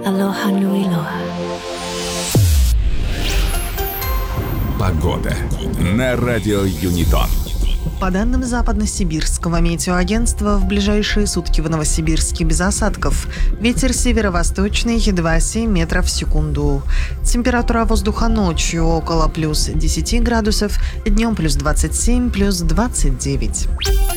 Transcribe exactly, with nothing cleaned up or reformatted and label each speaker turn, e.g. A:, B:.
A: Алоха Нуи Лоа.
B: Погода на радио Юнитон.
C: По данным Западно-Сибирского метеоагентства, в ближайшие сутки в Новосибирске без осадков. Ветер северо-восточный два целых семь десятых метров в секунду. Температура воздуха ночью около плюс десять градусов, днем плюс двадцать семь, плюс двадцать девять.